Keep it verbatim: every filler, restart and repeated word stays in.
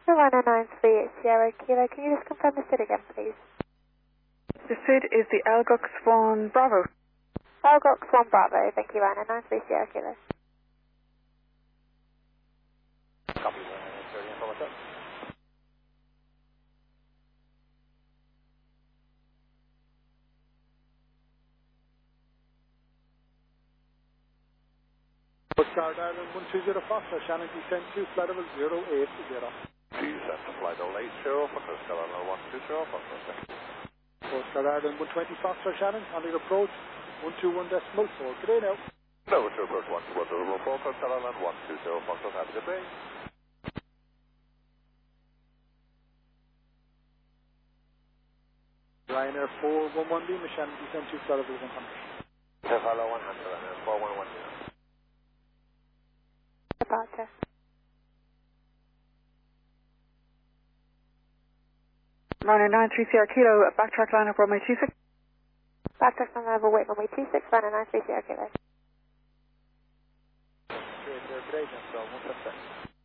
Ryanair nine three Sierra Kilo, can you just confirm the S I D again, please? The S I D is the Algox one Bravo. Algox one Bravo, thank you, Ryanair nine three Sierra Kilo. Copy, Ryanair thirty, info what's up? Start Ireland one two zero Foxtrot, Shannon descent to flight level zero eight zero. Descent to flight level eight zero, Foxtrot, Stella one two zero, Foxtrot. Start Ireland one twenty Foxtrot, Shannon, on the approach one two one decimal four. Good day now. No, to approach one two one decimal four, Stella one two zero, Foxtrot, have a good day. Ryanair four one one Lima, Shannon descent to flight level one hundred. Hello, one hundred, Ryanair four one one Lima. Departure. Ryanair nine three Sierra Kilo, backtrack line up runway two six. Backtrack on level weight runway two six, Ryanair nine three Sierra Kilo. Good day, good day, John, one seven seven.